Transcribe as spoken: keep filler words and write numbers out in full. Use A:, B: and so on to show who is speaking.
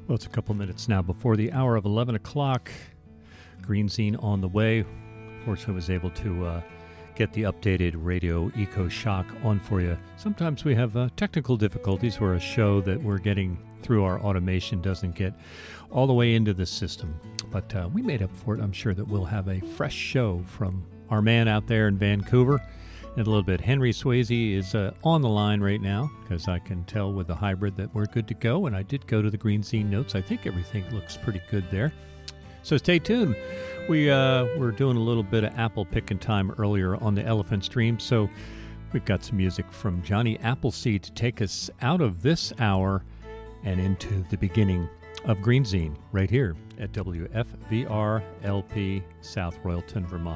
A: Well, it's a couple minutes now before the hour of eleven o'clock. Green Zine on the way. Fortunately, I was able to uh, get the updated Radio Eco Shock on for you. Sometimes we have uh, technical difficulties where a show that we're getting through our automation doesn't get all the way into the system. But uh, we made up for it. I'm sure that we'll have a fresh show from our man out there in Vancouver in a little bit. Henry Swayze is uh, on the line right now because I can tell with the hybrid that we're good to go. And I did go to the Green Zine notes. I think everything looks pretty good there. So stay tuned. We uh, were doing a little bit of apple picking time earlier on the Elephant Stream. So we've got some music from Johnny Appleseed to take us out of this hour and into the beginning of Green Zine right here at W F V R L P South Royalton, Vermont.